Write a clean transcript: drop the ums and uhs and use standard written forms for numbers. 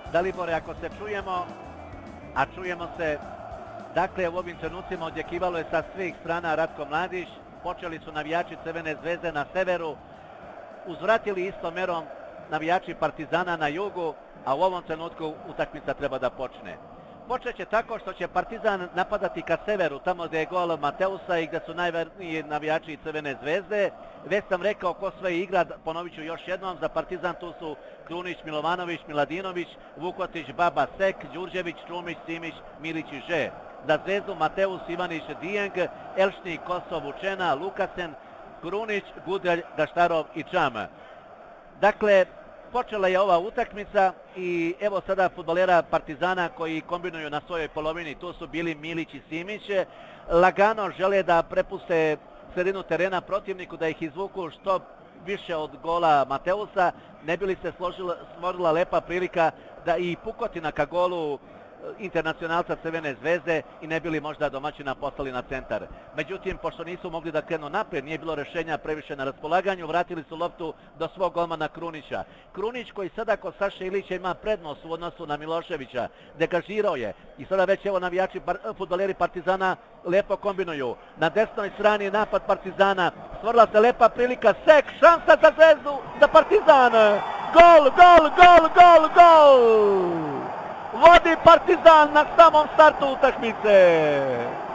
Dalibore, ako se čujemo, a čujemo se, dakle u ovim trenucima odjekivalo je sa svih strana Ratko Mladić, počeli su navijači Crvene zvezde na severu, uzvratili istom merom navijači Partizana na jugu, a u ovom trenutku utakmica treba da počne. Počeće tako što će Partizan napadati ka severu, tamo gdje je gol Mateusa i gdje su najverniji navijači Crvene zvezde. Već sam rekao ko sve igra, ponovit ću još jednom, za Partizan tu su Krunić, Milovanović, Miladinović, Vukotić, Baba, Sek, Đurđević, Čumić, Simić, Milić i Že. Za Zvezdu Mateus, Ivanić, Dijeng, Elšni, Kosov, Vučena, Lukasen, Krunić, Gudelj, Gaštarov i Čam. Dakle, počela je ova utakmica i evo sada fudbalera Partizana koji kombinuju na svojoj polovini. Tu su bili Milić i Simić. Lagano žele da prepuste sredinu terena protivniku, da ih izvuku što više od gola Mateusa. Ne bi li se stvorila lepa prilika da i pukotina ka golu internacionalca Crvene zvezde i ne bili možda domaćina poslali na centar. Međutim, pošto nisu mogli da krenu naprijed, nije bilo rešenja previše na raspolaganju, vratili su loptu do svog golmana Krunića. Krunić koji sada kod Saše Ilića ima prednost u odnosu na Miloševića, degažirao je i sada već evo navijači fudbaleri Partizana lepo kombinuju. Na desnoj strani napad Partizana, stvorila se lepa prilika, Sek, šansa za Zvezdu, za Partizan, gol, gol, gol, gol, gol! Vodi Partizan na samom startu utakmice.